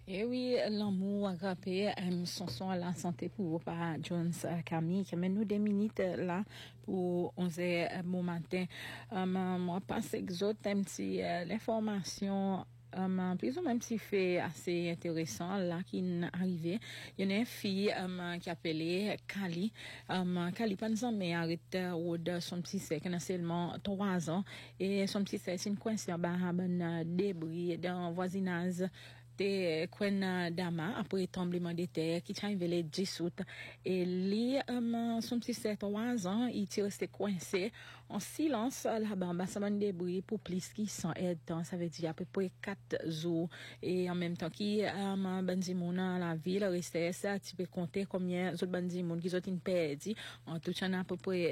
Et oui, l'amour aggrappé, son à la santé pour par Jones Camille, qui amène nous des minutes là pour 11h bon matin. Moi, passe exote un petit l'information. Plus ou même si fait assez intéressant là qui est arrivé. Il y a une fille qui appelée Kali. Kali pas mais arrête ou de son petit sec qui a seulement 3 ans et son petit sec c'est une coincée ben débris dans voisinage de Kwen Dama après tremblement de terre qui arrivé le 10 août et lui son petit 3 ans il était resté coincé en silence là-bas ça m'a débris pour plus qui sont aide ça veut dire à peu près 4 jours et en même temps qui bandimouna la ville restait ça tu peux compter combien autres bandimoun qui ont été perdus en tout il y en a à peu près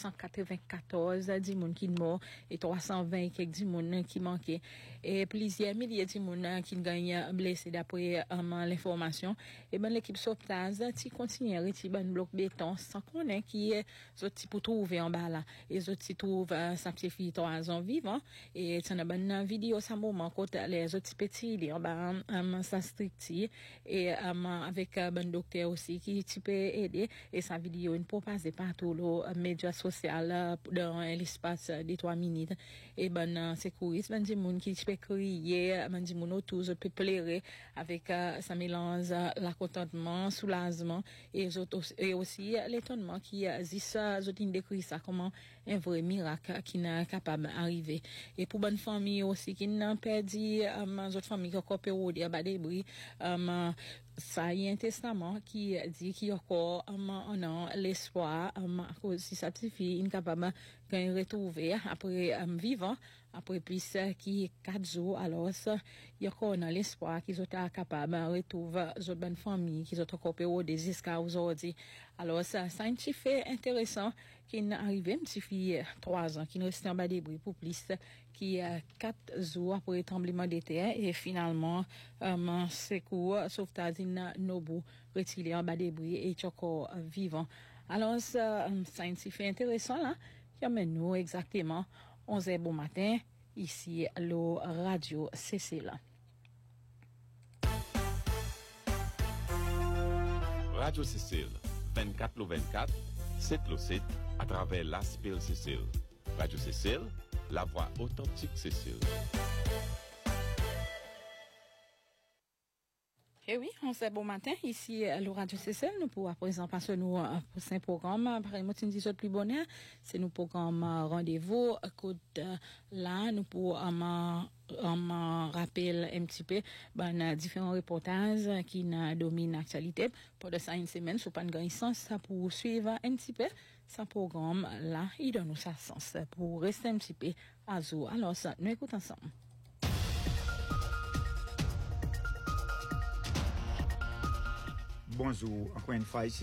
294 dimoun qui mort et 320 quelques dimoun qui manquaient et plusieurs milliers de dimoun qui gagnent blessé d'après l'information et ben l'équipe sauvetage qui continue à retirer ben bloc béton sans connaître qui est autres pour trouver en bas là et autres trouve sa petite fille 3 ans vivant et c'est une bonne vidéo ça moment côté les autres petits en bas ça stricti et avec ben docteur aussi qui peut aider et sa vidéo une propagée partout les médias sociaux dans l'espace de 3 minutes et ben secouriste ben du monde qui peut crier ben du monde autour peut pleurer avec ça mélange la contentement soulagement et aussi l'étonnement qui dit ça je décrit ça comme un vrai miracle qui n'est capable d'arriver et pour bonne famille aussi qui n'a perdu autres famille qui encore période bas débris ça y a un testament qui dit qu'il y a encore l'espoir à cause si ça suffit incapable de retrouver après vivant après plus qui 4 jours alors ça il y a encore l'espoir qu'ils sont capables de retrouver une bonne famille qui sont encore période jusqu'à aujourd'hui alors ça un petit fait intéressant qui est arrivé une petite fille 3 ans qui reste en bas débris pour plus qui 4 jours après le tremblement de terre et finalement secours sauvetage Nobu retiré en bas débris et encore vivant. Alors ça un petit fait intéressant là qui amène nous exactement 11h bon matin ici le radio CC là. Radio Cécile 24/24 7/7 à travers l'Aspil Cécile. Radio Cécile, la voix authentique Cécile. Eh oui, on s'est bon matin ici à le Radio Cécile. Nous pour à présent passer nous pour un programme par une moitié de plus bonheur. C'est nos programmes rendez-vous. Écoute là nous pour rappel un petit peu différents reportages qui dominent l'actualité pendant ça une semaine sous pas de grand sens ça pour suivre un petit peu ce programme là il donne nous ça sens pour rester un petit peu à jour. Alors ça nous écoutons ensemble. Bonjour, encore une fois, ici